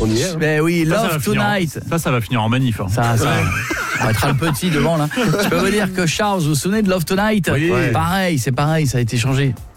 on y est. Mais oui, Love Tonight. Ça va finir en manif. Hein. Ça. On mettra le petit devant là. Je peux vous dire que Charles, vous vous souvenez de Love Tonight? Oui. Pareil, c'est pareil, ça a été changé.